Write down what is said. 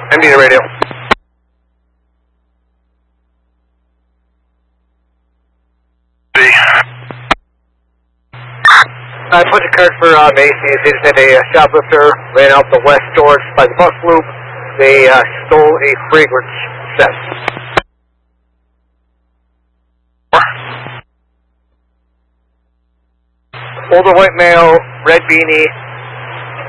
MD radio. I put a card for Macy's. They just had a shoplifter ran out the west door by the bus loop. They stole a fragrance set. Older white male, red beanie,